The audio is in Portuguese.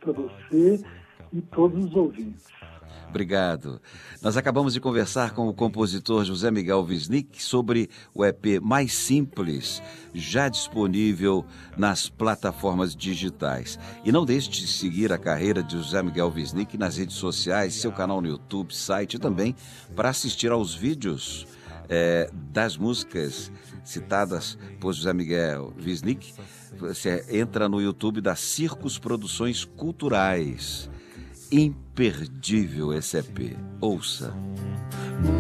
para você e todos os ouvintes. Obrigado. Nós acabamos de conversar com o compositor José Miguel Wisnik sobre o EP Mais Simples, já disponível nas plataformas digitais. E não deixe de seguir a carreira de José Miguel Wisnik nas redes sociais, seu canal no YouTube, site e também para assistir aos vídeos das músicas citadas por José Miguel Wisnik. Você entra no YouTube da Circos Produções Culturais. Imperdível esse EP. Ouça.